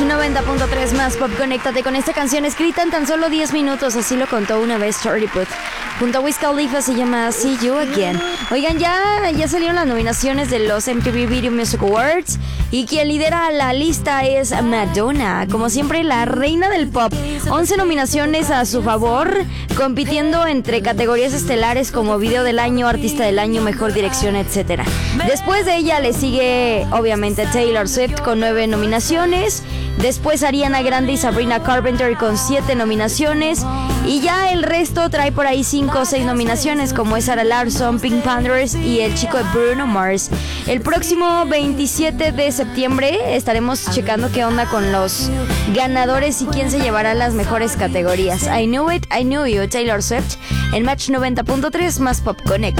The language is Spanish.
90.3 más Pop. Conéctate con esta canción escrita en tan solo 10 minutos, así lo contó una vez Charlie Puth. Junto a Wiz Khalifa se llama See You Again. Oigan, ya salieron las nominaciones de los MTV Video Music Awards y quien lidera la lista es Madonna, como siempre la reina del pop. 11 nominaciones a su favor, compitiendo entre categorías estelares como Video del Año, Artista del Año, Mejor Dirección, etc. Después de ella le sigue obviamente Taylor Swift con 9 nominaciones. Después Ariana Grande y Sabrina Carpenter con 7 nominaciones. Y ya el resto trae por ahí 5 o 6 nominaciones, como es Sarah Larsson, Pink Panthers y el chico de Bruno Mars. El próximo 27 de septiembre estaremos checando qué onda con los ganadores y quién se llevará las mejores categorías. I Knew It, I Knew You, Taylor Swift, en Match 90.3 más Pop Connect.